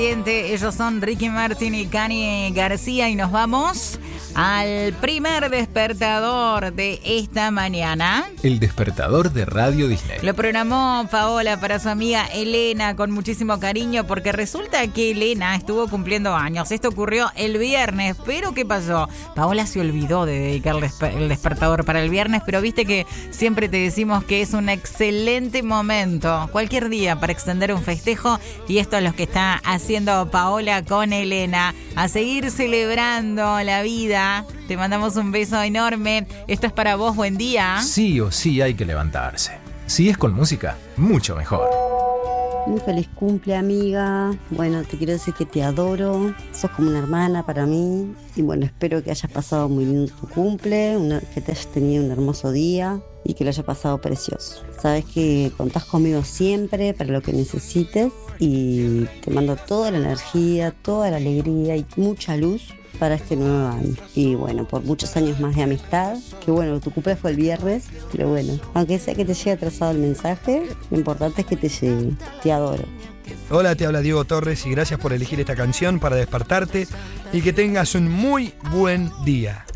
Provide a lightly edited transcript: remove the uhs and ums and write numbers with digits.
Ellos son Ricky Martin y Kanye García y nos vamos al primer despertador de esta mañana. El despertador de Radio Disney. Lo programó Paola para su amiga Elena con muchísimo cariño porque resulta que Elena estuvo cumpliendo años. Esto ocurrió el viernes, pero ¿qué pasó? Paola se olvidó de dedicarle el despertador para el viernes, pero viste que siempre te decimos que es un excelente momento, cualquier día para extender un festejo, y esto es lo que está haciendo Paola con Elena, a seguir celebrando la vida. Te mandamos un beso enorme. Esto es para vos, buen día. Sí o sí hay que levantarse. Si es con música, mucho mejor. Muy feliz cumple, amiga. Bueno, te quiero decir que te adoro. Sos como una hermana para mí. Y bueno, espero que hayas pasado muy lindo tu cumple, que te hayas tenido un hermoso día y que lo hayas pasado precioso. Sabes que contás conmigo siempre para lo que necesites y te mando toda la energía, toda la alegría y mucha luz para este nuevo año. Y bueno, por muchos años más de amistad, que bueno, tu cumple fue el viernes, pero bueno, aunque sea que te llegue atrasado el mensaje, lo importante es que te llegue. Te adoro. Hola, te habla Diego Torres y gracias por elegir esta canción para despertarte y que tengas un muy buen día.